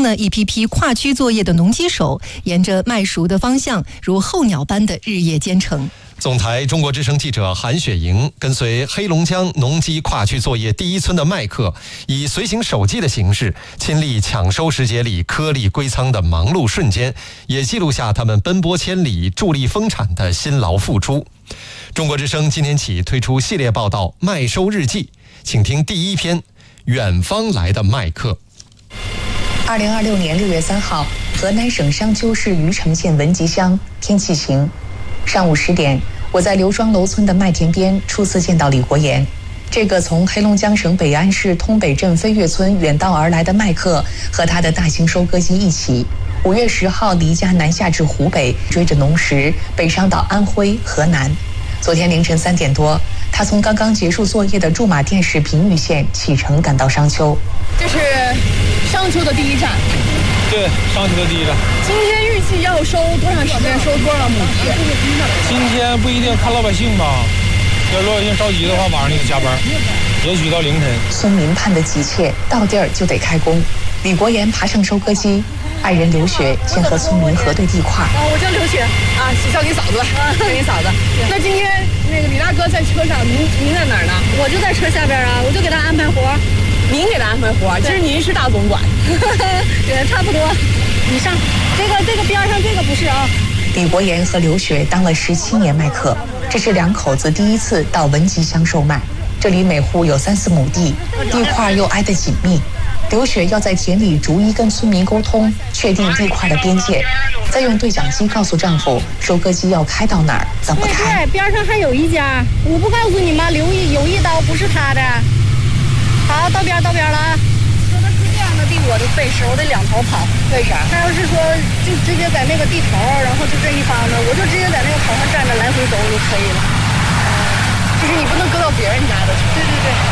呢，一批批跨区作业的农机手沿着麦熟的方向如候鸟般的日夜兼程。 总台中国之声记者韩雪莹跟随黑龙江农机跨区作业第一村的麦客，以随行手记的形式，亲历抢收时节里颗粒归仓的忙碌瞬间，也记录下他们奔波千里、助力丰产的辛劳付出。中国之声今天起推出系列报道《麦收日记》，请听第一篇《远方来的麦客》。 2026年6月3号，河南省商丘市虞城县文集乡，天气晴。上午10点，我在刘庄楼村的麦田边初次见到李国岩。这个从黑龙江省北安市通北镇飞跃村远道而来的麦客，和他的大型收割机一起，5月10号离家南下至湖北，追着农时北上到安徽、河南。昨天凌晨3点多，他从刚刚结束作业的驻马店市平舆县启程赶到商丘。 这是商丘的第一站。 对，商丘的第一站。 今天预计要收多长时间？收多少亩地？ 今天不一定，看老百姓吧。要老百姓着急的话，晚上就得加班，也许到凌晨。 村民盼得急切，到地儿就得开工。李国岩爬上收割机，爱人刘雪先和村民核对地块。 我叫刘雪啊，叫你嫂子，叫你嫂子。那今天那个李大哥在车上，您在哪儿呢？我就在车下边啊，我就给他安排活。您给他安排活，其实您是大总管，也差不多。你上这个边上这个不是啊。 李国岩和刘雪当了17年麦客，这是2口子第一次到文集乡售麦。这里每户有3-4亩地，地块又挨得紧密。刘雪要在田里逐一跟村民沟通，确定地块的边界，再用对讲机告诉丈夫收割机要开到哪儿，怎么开。 对，边上还有一家，我不告诉你吗？有一刀不是他的。好，到边了啊！说他是这样的地，我就费事，我得2头跑。为啥？他要是说就直接在那个地头，然后就这一方的，我就直接在那个头上站着来回走就可以了。 就是你不能搁到别人家的去。 对。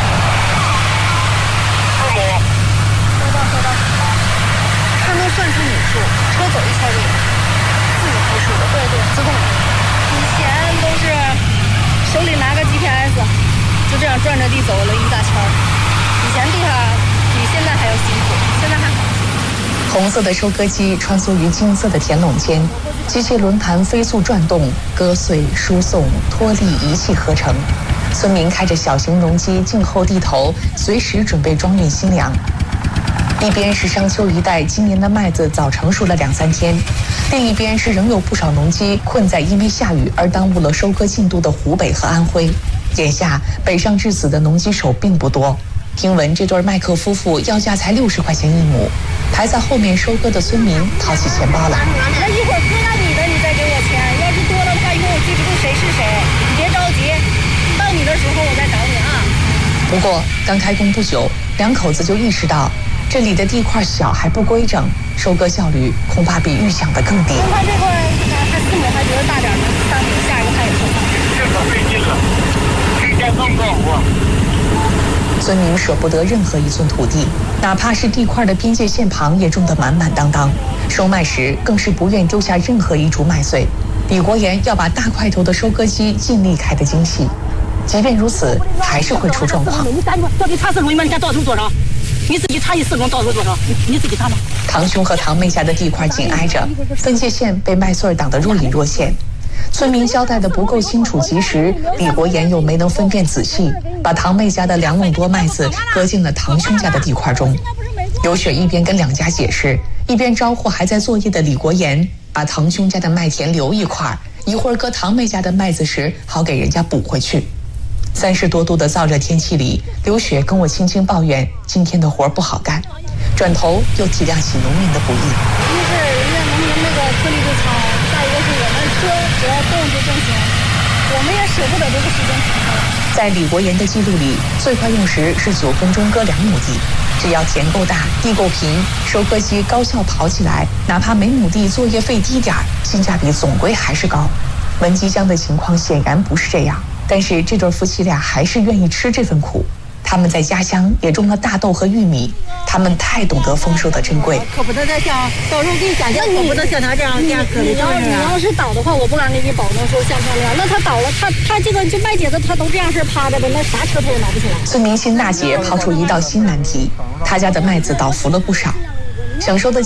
收到。 它能算出亩数，车走一圈就有，自己计数的。对，自动的。 以前都是手里拿个 GPS， 就这样转着地走了一大圈。以前地上比现在还要辛苦，现在还好。 红色的收割机穿梭于金色的田垄间，机械轮盘飞速转动，割碎、输送、脱粒一气呵成。村民开着小型农机静候地头，随时准备装运新粮。一边是商丘一带今年的麦子早成熟了2-3天，另一边是仍有不少农机困在因为下雨而耽误了收割进度的湖北和安徽。眼下北上致死的农机手并不多。听闻这对麦克夫妇要价才60块钱1亩，排在后面收割的村民掏起钱包来。 那一会儿割到你的，你再给我钱。要是多了的话，一会儿我记不住谁是谁。你别着急，到你的时候我再找你啊。 不过刚开工不久，2口子就意识到这里的地块小还不规整，收割效率恐怕比预想的更低。 他这块还4亩还觉得大点呢，3亩下一个他也收。 这可费劲了，这天更干活。 村民舍不得任何一寸土地，哪怕是地块的边界线旁也种得满满当当。收麦时更是不愿丢下任何一株麦穗。李国岩要把大块头的收割机尽力开得精细，即便如此，还是会出状况。 你3亩，到底差4亩，你们家到头多少？你自己查4亩到头多少？你自己查吗？ 堂兄和堂妹家的地块紧挨着，分界线被麦穗挡得若隐若现。村民交代的不够清楚及时，李国岩又没能分辨仔细，把堂妹家的2垄多麦子割进了堂兄家的地块中。刘雪一边跟2家解释，一边招呼还在作业的李国岩把堂兄家的麦田留一块，一会儿割堂妹家的麦子时好给人家补回去。30多度的燥热天气里，刘雪跟我轻轻抱怨今天的活不好干，转头又体谅起农民的不易。 一是人家农民那个颗粒度糙，再一个是我们车只要动就行，我们也舍不得这个时间长了。 在李国岩的记录里，最快用时是9分钟割2亩地，只要田够大、地够平，收割机高效跑起来，哪怕每亩地作业费低点，性价比总归还是高。文集乡的情况显然不是这样。但是这对夫妻俩还是愿意吃这份苦。他们在家乡也种了大豆和玉米，他们太懂得丰收的珍贵。 可不得再像，到时候给你讲讲，可不得像他这样这样可你要是倒的话，我不敢给你保证说像他那样。那他倒了，他这个就麦秸子，他都这样式趴着的，那啥车头也拿不起来。 孙明新大姐抛出一道新难题，她家的麦子倒伏了不少，想收的